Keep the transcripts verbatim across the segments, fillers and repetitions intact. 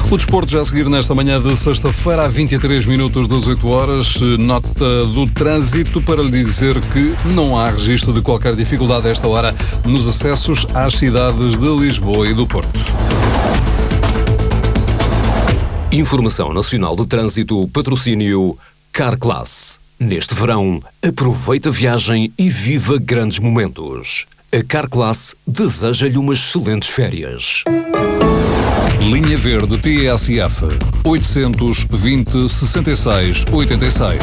O desporto já a seguir nesta manhã de sexta-feira, a vinte e três minutos das oito horas. Nota do trânsito para lhe dizer que não há registro de qualquer dificuldade a esta hora nos acessos às cidades de Lisboa e do Porto. Informação Nacional de Trânsito, patrocínio Carclass. Neste verão, aproveita a viagem e viva grandes momentos. A Carclass deseja-lhe umas excelentes férias. Linha Verde T S F oitocentos e vinte, sessenta e seis, oitenta e seis.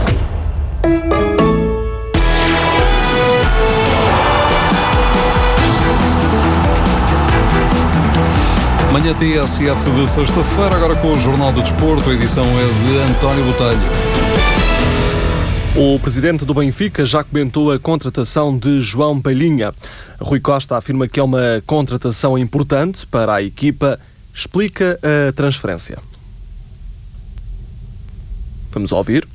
Manhã T S F de sexta-feira, agora com o Jornal do Desporto. A edição é de António Botelho. O presidente do Benfica já comentou a contratação de João Palhinha. Rui Costa afirma que é uma contratação importante para a equipa. Explica a transferência. Vamos ouvir.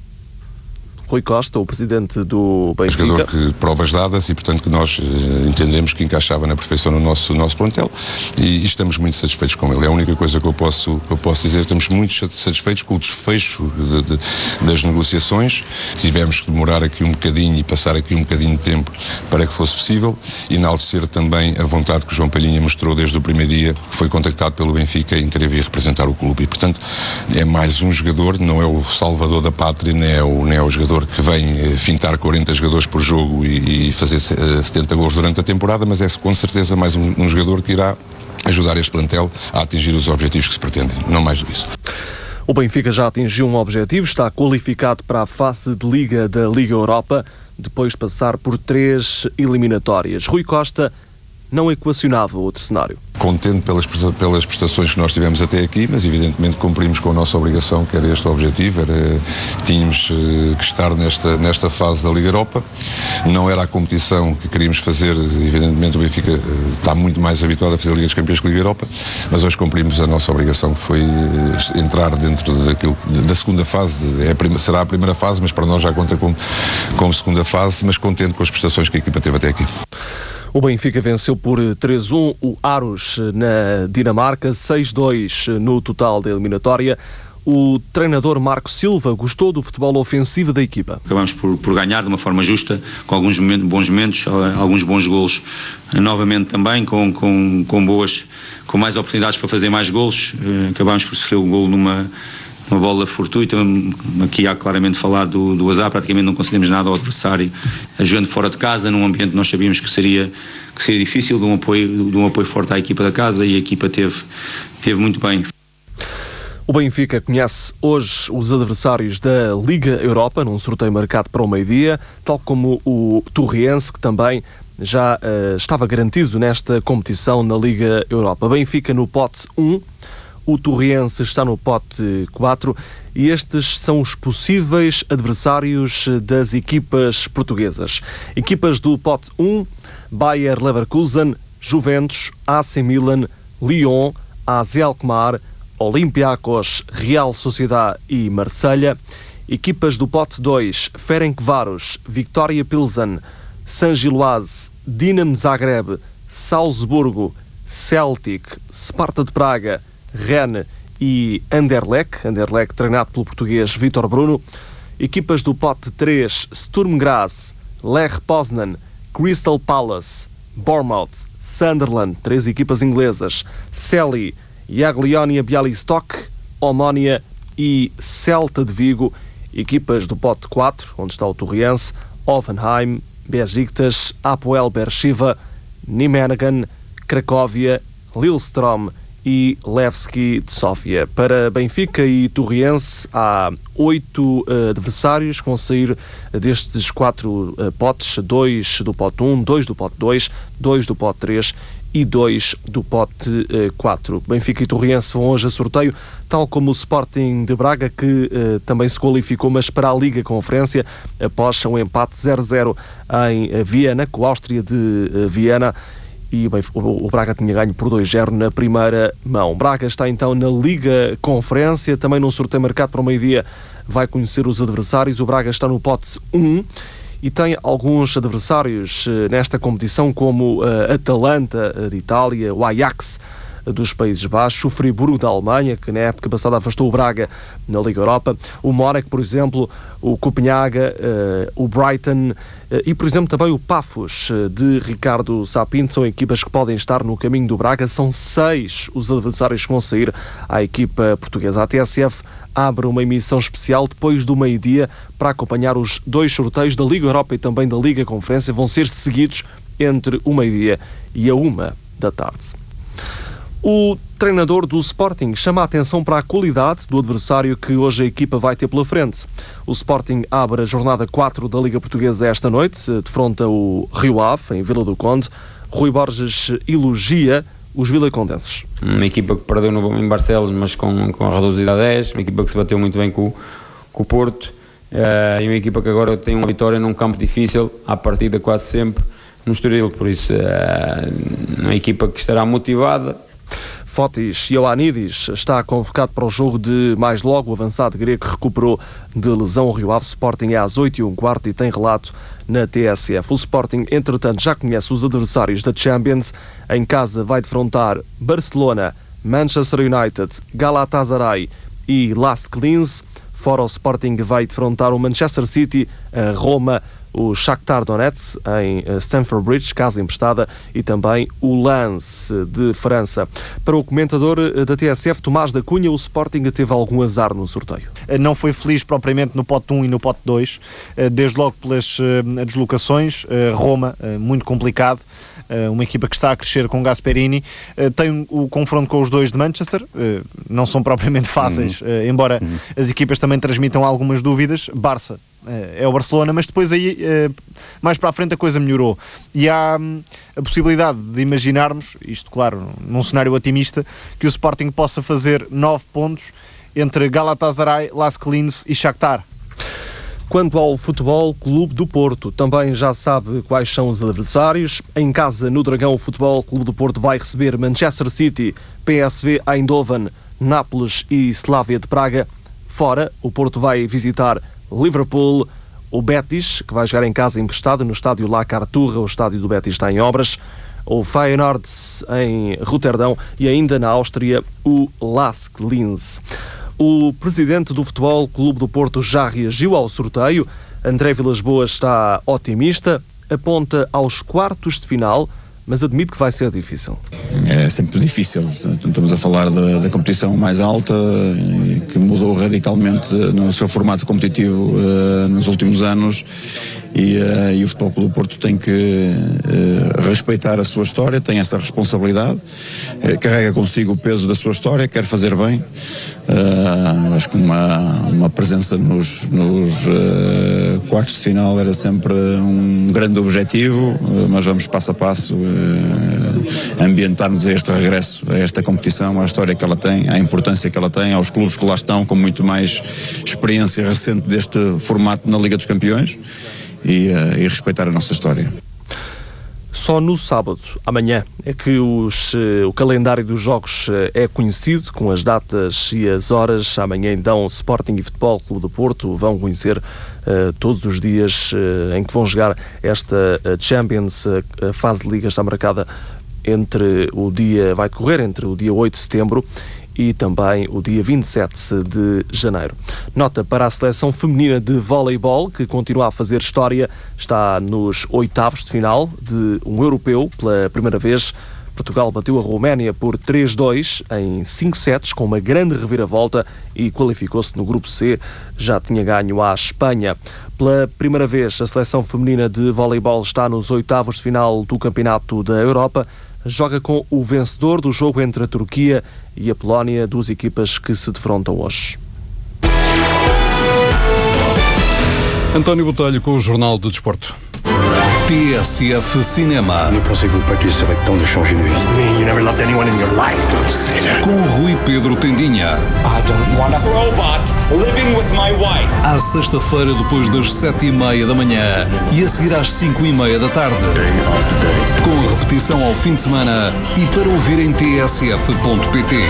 Rui Costa, o presidente do Benfica. Jogador que provas dadas e, portanto, que nós eh, entendemos que encaixava na perfeição no nosso, nosso plantel e, e estamos muito satisfeitos com ele. É a única coisa que eu posso, que eu posso dizer. Estamos muito satisfeitos com o desfecho de, de, das negociações. Tivemos que demorar aqui um bocadinho e passar aqui um bocadinho de tempo para que fosse possível e enaltecer também a vontade que o João Palhinha mostrou desde o primeiro dia que foi contactado pelo Benfica em querer vir representar o clube. E, portanto, é mais um jogador, não é o salvador da pátria, nem é o, nem é o jogador que vem fintar quarenta jogadores por jogo e, e fazer setenta gols durante a temporada, mas é com certeza mais um, um jogador que irá ajudar este plantel a atingir os objetivos que se pretendem, não mais do que isso. O Benfica já atingiu um objetivo, está qualificado para a fase de Liga da Liga Europa, depois de passar por três eliminatórias. Rui Costa não equacionava outro cenário. Contente pelas, pelas prestações que nós tivemos até aqui, mas evidentemente cumprimos com a nossa obrigação, que era este o objetivo, era, tínhamos uh, que estar nesta, nesta fase da Liga Europa. Não era a competição que queríamos fazer, evidentemente o Benfica uh, está muito mais habituado a fazer a Liga dos Campeões que a Liga Europa, mas hoje cumprimos a nossa obrigação, que foi uh, entrar dentro daquilo, da segunda fase, de, é a prima, será a primeira fase, mas para nós já conta como, como segunda fase, mas contente com as prestações que a equipa teve até aqui. O Benfica venceu por três a um o Aros na Dinamarca, seis a dois no total da eliminatória. O treinador Marco Silva gostou do futebol ofensivo da equipa. Acabamos por, por ganhar de uma forma justa, com alguns momentos, bons momentos, alguns bons golos, novamente também, com, com, com, boas, com mais oportunidades para fazer mais golos. Acabamos por sofrer o golo numa... uma bola fortuita. Aqui há claramente falado do, do azar, praticamente não concedemos nada ao adversário, jogando fora de casa, num ambiente que nós sabíamos que seria, que seria difícil, de um, apoio, de um apoio forte à equipa da casa, e a equipa teve, teve muito bem. O Benfica conhece hoje os adversários da Liga Europa, num sorteio marcado para o meio-dia, tal como o Torriense, que também já uh, estava garantido nesta competição na Liga Europa. Benfica no pote um, o Torriense está no pote quatro e estes são os possíveis adversários das equipas portuguesas. Equipas do pote um, Bayer Leverkusen, Juventus, A C Milan, Lyon, A Z Alkmaar, Olympiacos, Real Sociedade e Marselha. Equipas do pote dois, Ferencváros, Victoria Pilsen, San Giloase, Dinamo Zagreb, Salzburgo, Celtic, Sparta de Praga, Rennes e Anderlecht, Anderlecht treinado pelo português Vítor Bruno. Equipas do pote três, Sturm Graz, Lech Poznan, Crystal Palace, Bournemouth, Sunderland, três equipas inglesas, Celtic, Jagiellonia Bialystok, Omonia e Celta de Vigo. Equipas do pote quatro, onde está o Torriense, Hoffenheim, Besiktas, Apoel Beersheva, Nijmegen, Cracóvia, Lillestrøm e Levski de Sofia. Para Benfica e Torriense há oito uh, adversários que vão sair destes quatro uh, potes, dois do pote um, dois do pote dois, dois do pote três e dois do pote uh, quatro. Benfica e Torriense vão hoje a sorteio, tal como o Sporting de Braga, que uh, também se qualificou, mas para a Liga Conferência, após um empate zero a zero em uh, Viena, com a Áustria de uh, Viena. E bem, o, o Braga tinha ganho por dois a zero na primeira mão. Braga está então na Liga Conferência, também num sorteio marcado para o meio-dia vai conhecer os adversários. O Braga está no pote um e tem alguns adversários uh, nesta competição, como uh, Atalanta uh, de Itália, o Ajax dos Países Baixos, o Friburgo da Alemanha, que na época passada afastou o Braga na Liga Europa, o Morek, por exemplo, o Copenhaga, uh, o Brighton uh, e, por exemplo, também o Pafos uh, de Ricardo Sapinto. São equipas que podem estar no caminho do Braga. São seis os adversários que vão sair à equipa portuguesa. A T S F abre uma emissão especial depois do meio-dia para acompanhar os dois sorteios da Liga Europa e também da Liga Conferência. Vão ser seguidos entre o meio-dia e a uma da tarde. O treinador do Sporting chama a atenção para a qualidade do adversário que hoje a equipa vai ter pela frente. O Sporting abre a jornada quatro da Liga Portuguesa esta noite, defronta o Rio Ave, em Vila do Conde. Rui Borges elogia os vilacondenses. Uma equipa que perdeu no, em Barcelos, mas com, com a reduzida a dez, uma equipa que se bateu muito bem com, com o Porto, uh, e uma equipa que agora tem uma vitória num campo difícil, à partida quase sempre, no Estoril, por isso uh, uma equipa que estará motivada. Fotis Ioannidis está convocado para o jogo de mais logo. O avançado grego recuperou de lesão. O Rio Ave. Sporting é às oito e um quarto e tem relato na T S F. O Sporting, entretanto, já conhece os adversários da Champions. Em casa vai defrontar Barcelona, Manchester United, Galatasaray e Lask Linz. Fora o Sporting vai defrontar o Manchester City, a Roma, o Shakhtar Donetsk em Stamford Bridge, casa emprestada, e também o Lens de França. Para o comentador da T S F, Tomás da Cunha, o Sporting teve algum azar no sorteio. Não foi feliz propriamente no pote um e no pote dois, desde logo pelas deslocações. Roma, muito complicado, uma equipa que está a crescer com Gasperini. Tem o confronto com os dois de Manchester, não são propriamente fáceis, uhum. embora uhum. as equipas também transmitam algumas dúvidas. Barça é o Barcelona, mas depois aí mais para a frente a coisa melhorou e há a possibilidade de imaginarmos, isto claro num cenário otimista, que o Sporting possa fazer nove pontos entre Galatasaray, Lask Linz e Shakhtar. Quanto ao Futebol Clube do Porto, também já sabe quais são os adversários. Em casa, no Dragão, o Futebol Clube do Porto vai receber Manchester City, P S V Eindhoven, Nápoles e Slavia de Praga. Fora, o Porto vai visitar Liverpool, o Betis, que vai jogar em casa emprestado no estádio La Carturra. O estádio do Betis está em obras. O Feyenoord em Roterdão e ainda na Áustria o Lask Linz. O presidente do Futebol Clube do Porto já reagiu ao sorteio. André Vilas-Boas está otimista, aponta aos quartos de final, mas admite que vai ser difícil. É sempre difícil. Estamos a falar da, da competição mais alta, que mudou radicalmente no seu formato competitivo uh, nos últimos anos, e, uh, e o Futebol Clube do Porto tem que uh, respeitar a sua história, tem essa responsabilidade, uh, carrega consigo o peso da sua história, quer fazer bem. Uh, acho que uma, uma presença nos, nos uh, quartos de final era sempre um grande objetivo, uh, mas vamos passo a passo uh, ambientar-nos a este regresso, a esta competição, à história que ela tem, à importância que ela tem, aos clubes que lá estão com muito mais experiência recente deste formato na Liga dos Campeões, e, uh, e respeitar a nossa história. Só no sábado, amanhã, é que os, o calendário dos jogos é conhecido, com as datas e as horas. Amanhã, então, Sporting e Futebol Clube do Porto vão conhecer uh, todos os dias uh, em que vão jogar esta uh, Champions. Uh, a fase de Liga está marcada entre o dia, vai decorrer entre o dia oito de setembro e também o dia vinte e sete de janeiro. Nota para a seleção feminina de voleibol, que continua a fazer história, está nos oitavos de final de um europeu pela primeira vez. Portugal bateu a Roménia por três a dois em cinco sets, com uma grande reviravolta, e qualificou-se no grupo C. Já tinha ganho à Espanha. Pela primeira vez, a seleção feminina de voleibol está nos oitavos de final do Campeonato da Europa. Joga com o vencedor do jogo entre a Turquia e a Polónia, duas equipas que se defrontam hoje. António Botelho com o Jornal do Desporto. T S F Cinema. Ne pensez-vous pas qu'il serait temps de changer de vie? You never loved anyone in your life. Don't say that. Com Rui Pedro Tendinha. I don't want a robot living with my wife. À sexta-feira, depois das sete e meia da manhã e a seguir às cinco e meia da tarde. Day after day. Com a repetição ao fim de semana e para ouvir em t s f ponto p t.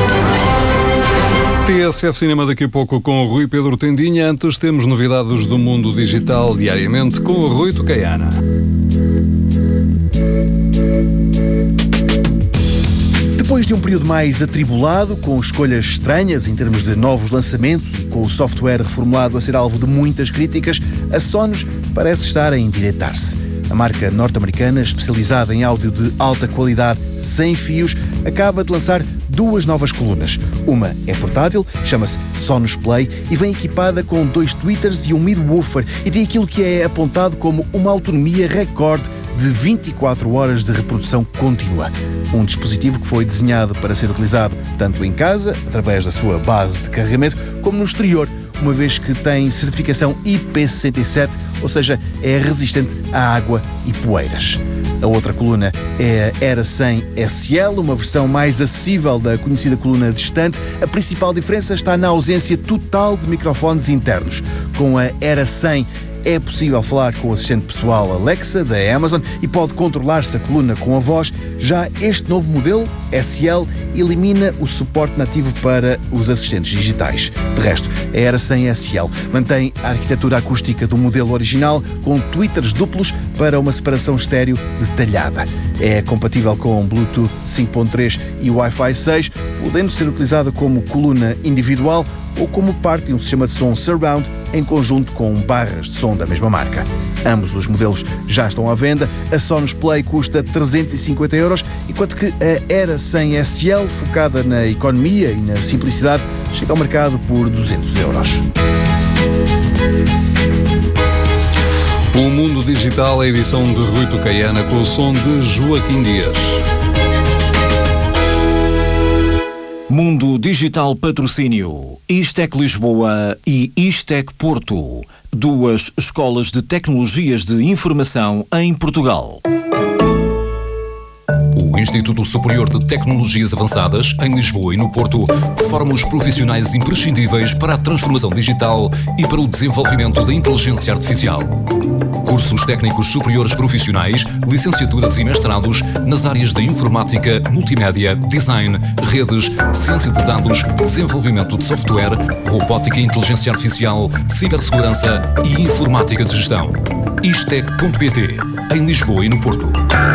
T S F Cinema daqui a pouco com o Rui Pedro Tendinha. Antes temos novidades do mundo digital diariamente com o Rui Tocaiana. Depois de um período mais atribulado, com escolhas estranhas em termos de novos lançamentos e com o software reformulado a ser alvo de muitas críticas, a Sonos parece estar a endireitar-se. A marca norte-americana, especializada em áudio de alta qualidade sem fios, acaba de lançar duas novas colunas. Uma é portátil, chama-se Sonos Play e vem equipada com dois tweeters e um mid-woofer e tem aquilo que é apontado como uma autonomia recorde de vinte e quatro horas de reprodução contínua. Um dispositivo que foi desenhado para ser utilizado tanto em casa, através da sua base de carregamento, como no exterior, uma vez que tem certificação I P sessenta e sete, ou seja, é resistente à água e poeiras. A outra coluna é a Era cem S L, uma versão mais acessível da conhecida coluna distante. A principal diferença está na ausência total de microfones internos. Com a Era cem é possível falar com o assistente pessoal Alexa da Amazon e pode controlar-se a coluna com a voz. Já este novo modelo, S L, elimina o suporte nativo para os assistentes digitais. De resto, a Era cem S L mantém a arquitetura acústica do modelo original, com tweeters duplos para uma separação estéreo detalhada. É compatível com Bluetooth cinco ponto três e Wi-Fi seis, podendo ser utilizada como coluna individual ou como parte de um sistema de som surround em conjunto com barras de som da mesma marca. Ambos os modelos já estão à venda. A Sonos Play custa trezentos e cinquenta euros, enquanto que a Era cem S L, focada na economia e na simplicidade, chega ao mercado por duzentos euros. O Mundo Digital, a edição de Rui Tocaiana com o som de Joaquim Dias. Mundo Digital Patrocínio, Istec Lisboa e Istec Porto, duas escolas de tecnologias de informação em Portugal. O Instituto Superior de Tecnologias Avançadas, em Lisboa e no Porto, forma os profissionais imprescindíveis para a transformação digital e para o desenvolvimento da inteligência artificial. Cursos técnicos superiores profissionais, licenciaturas e mestrados nas áreas da informática, multimédia, design, redes, ciência de dados, desenvolvimento de software, robótica e inteligência artificial, cibersegurança e informática de gestão. Istec ponto pt, em Lisboa e no Porto.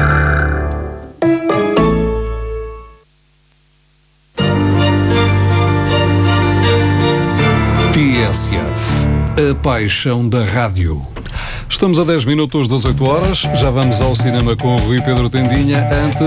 T S F, a paixão da rádio. Estamos a dez minutos das oito horas, já vamos ao cinema com o Rui Pedro Tendinha. Antes